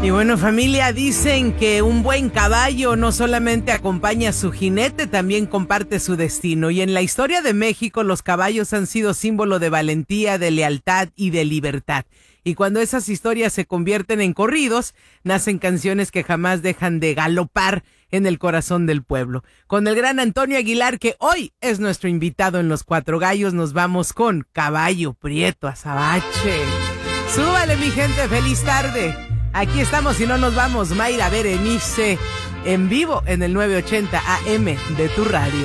Y bueno, familia, dicen que un buen caballo no solamente acompaña a su jinete, también comparte su destino. Y en la historia de México, los caballos han sido símbolo de valentía, de lealtad y de libertad. Y cuando esas historias se convierten en corridos, nacen canciones que jamás dejan de galopar en el corazón del pueblo. Con el gran Antonio Aguilar, que hoy es nuestro invitado en Los Cuatro Gallos, nos vamos con Caballo Prieto Azabache. Súbale, mi gente, feliz tarde. Aquí estamos y no nos vamos. Mayra Berenice en vivo en el 980 AM de tu radio.